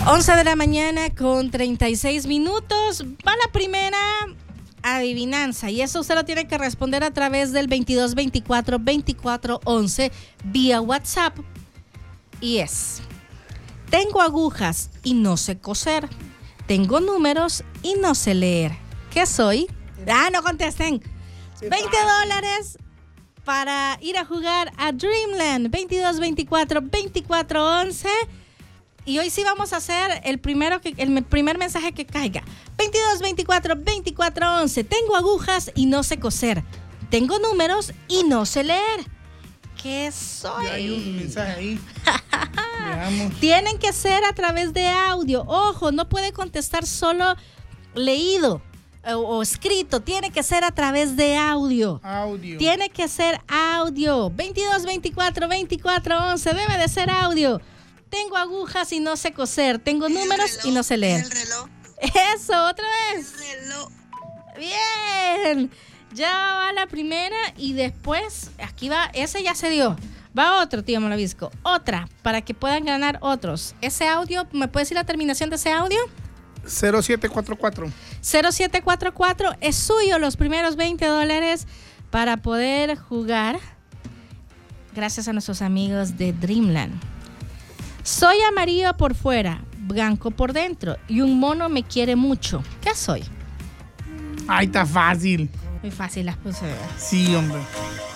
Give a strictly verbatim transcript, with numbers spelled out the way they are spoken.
once de la mañana con treinta y seis minutos. Va la primera adivinanza y eso usted lo tiene que responder a través del veintidós veinticuatro veinticuatro once vía WhatsApp. Y es: tengo agujas y no sé coser. Tengo números y no sé leer. ¿Qué soy? Ah, no contesten. veinte dólares para ir a jugar a Dreamland. veintidós veinticuatro veinticuatro once. Y hoy sí vamos a hacer el primero que el primer mensaje que caiga. veintidós veinticuatro veinticuatro once. Tengo agujas y no sé coser. Tengo números y no sé leer. ¿Qué soy? Ya hay un mensaje ahí. Veamos. Tienen que ser a través de audio. Ojo, no puede contestar solo leído o, o escrito. Tiene que ser a través de audio. Audio. Tiene que ser audio. veintidós veinticuatro veinticuatro once. Debe de ser audio. Tengo agujas y no sé coser. Tengo números reloj, y no sé leer. El reloj. Eso, otra vez. El reloj. Bien. Ya va la primera y después, aquí va, ese ya se dio. Va otro, tío Malavisco. Otra, para que puedan ganar otros. Ese audio, ¿me puede decir la terminación de ese audio? cero siete cuatro cuatro. cero siete cuatro cuatro. Es suyo los primeros veinte dólares para poder jugar. Gracias a nuestros amigos de Dreamland. Soy amarillo por fuera, blanco por dentro y un mono me quiere mucho. ¿Qué soy? Ay, está fácil. Muy fácil las puse. Sí, hombre.